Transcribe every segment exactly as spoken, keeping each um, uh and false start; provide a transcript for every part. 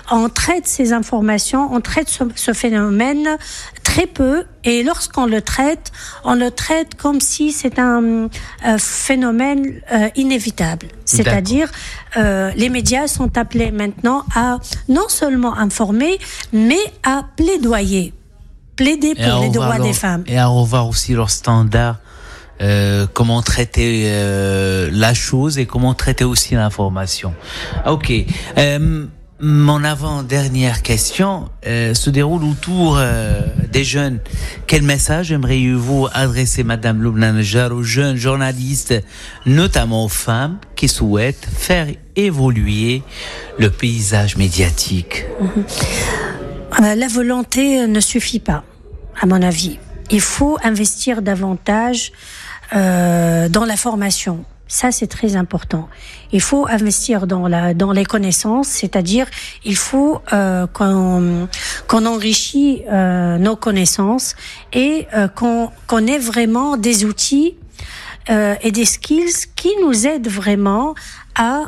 on traite ces informations, on traite ce, ce phénomène très peu, et lorsqu'on le traite, on le traite comme si c'est un euh, phénomène euh, inévitable. C'est-à-dire, euh, les médias sont appelés maintenant à non seulement informer, mais à plaidoyer, plaider pour les droits leur, des femmes. Et à revoir aussi leurs standards, euh, comment traiter euh, la chose et comment traiter aussi l'information. Ok. Euh, Mon avant-dernière question euh, se déroule autour euh, des jeunes. Quel message aimeriez-vous adresser, Madame Loubna Nejjar, aux jeunes journalistes, notamment aux femmes qui souhaitent faire évoluer le paysage médiatique? Mmh. Euh, la volonté ne suffit pas, à mon avis. Il faut investir davantage euh, dans la formation. Ça, c'est très important. Il faut investir dans la dans les connaissances, c'est-à-dire il faut euh, qu'on qu'on enrichit euh, nos connaissances et euh, qu'on qu'on ait vraiment des outils euh, et des skills qui nous aident vraiment à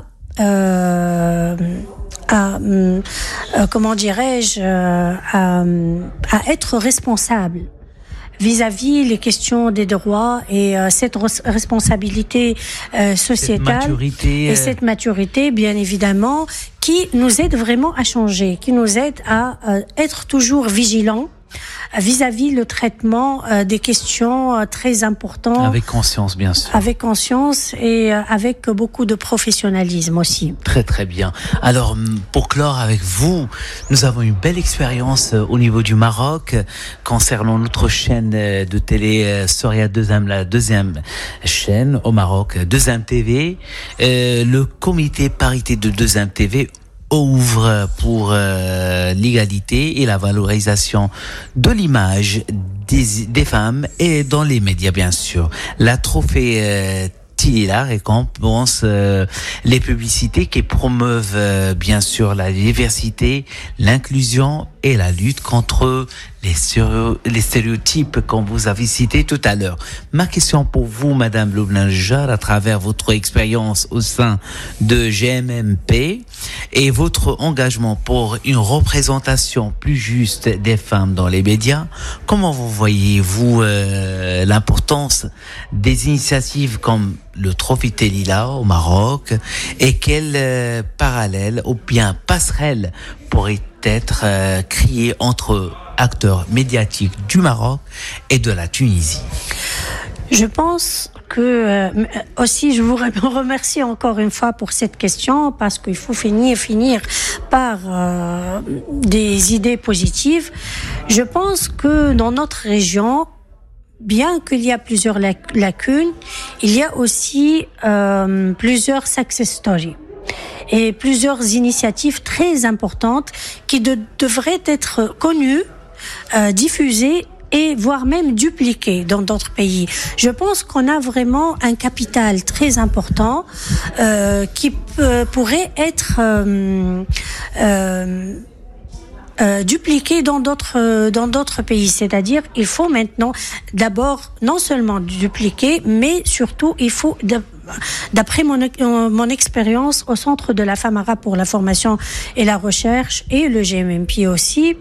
euh, à euh, comment dirais-je euh, à, à être responsable vis-à-vis les questions des droits et euh, cette res- responsabilité euh, sociétale cette maturité, et cette maturité, bien évidemment, qui nous aide vraiment à changer, qui nous aide à euh, être toujours vigilants vis-à-vis le traitement euh, des questions euh, très importantes. Avec conscience, bien sûr. Avec conscience et euh, avec beaucoup de professionnalisme aussi. Très très bien. Alors, pour clore avec vous, nous avons une belle expérience au niveau du Maroc concernant notre chaîne de télé Soria Deuxième, la deuxième chaîne au Maroc, Deuxième T V. Euh, le comité parité de Deuxième T V ouvre pour euh, l'égalité et la valorisation de l'image des, des femmes et dans les médias, bien sûr. La trophée euh, Tilila récompense euh, les publicités qui promeuvent euh, bien sûr la diversité, l'inclusion et la lutte contre les, stéréo- les stéréotypes qu'on vous avez cités tout à l'heure. Ma question pour vous, Madame Loubna Nejjar, à travers votre expérience au sein de G M M P et votre engagement pour une représentation plus juste des femmes dans les médias, comment vous voyez-vous euh, l'importance des initiatives comme le Trophée Tilila au Maroc et quel euh, parallèle ou bien passerelle pourrait être euh, créé entre acteurs médiatiques du Maroc et de la Tunisie? Je pense que euh, aussi je vous remercie encore une fois pour cette question parce qu'il faut finir finir par euh, des idées positives. Je pense que dans notre région, bien qu'il y a plusieurs lacunes, il y a aussi euh, plusieurs success stories et plusieurs initiatives très importantes qui de, devraient être connues, euh, diffusées et voire même dupliquées dans d'autres pays. Je pense qu'on a vraiment un capital très important euh, qui peut, pourrait être euh, euh, Euh, dupliqué dans d'autres euh, dans d'autres pays. C'est-à-dire, il faut maintenant d'abord non seulement dupliquer, mais surtout il faut, d'après mon mon expérience au Centre de la femme arabe pour la formation et la recherche et le G M M P aussi,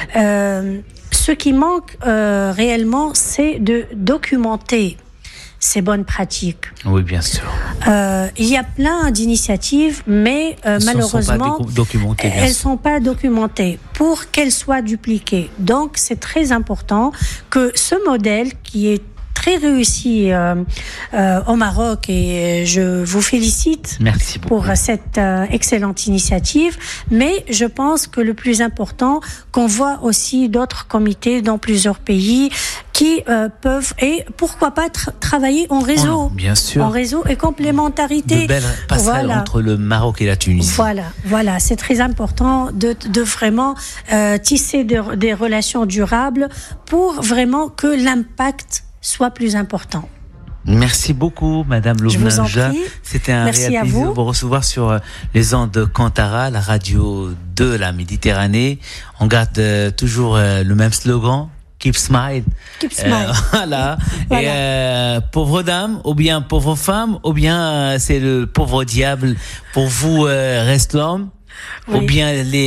euh, ce qui manque euh, réellement, c'est de documenter ces bonnes pratiques. Oui, bien sûr. Euh, il y a plein d'initiatives, mais euh, elles malheureusement, sont pas documentées, bien elles sûr. sont pas documentées pour qu'elles soient dupliquées. Donc, c'est très important que ce modèle qui est très réussi euh, euh, au Maroc, et je vous félicite Merci beaucoup pour cette euh, excellente initiative, mais je pense que le plus important, qu'on voit aussi d'autres comités dans plusieurs pays qui euh, peuvent, et pourquoi pas tra- travailler en réseau, oh, bien sûr, en réseau et complémentarité. De belles passerelles voilà. entre le Maroc et la Tunisie. Voilà, voilà, c'est très important de, de vraiment euh, tisser des, des relations durables pour vraiment que l'impact soit plus important. Merci beaucoup, Madame Loubna Nejjar. C'était un Merci réel plaisir vous. de vous recevoir sur les ondes de Kantara, la radio de la Méditerranée. On garde euh, toujours euh, le même slogan. Keep smile. Keep smile. Euh, voilà. Voilà. Et euh, pauvre dame, ou bien pauvre femme, ou bien euh, c'est le pauvre diable. Pour vous, euh, reste l'homme, oui. Ou bien les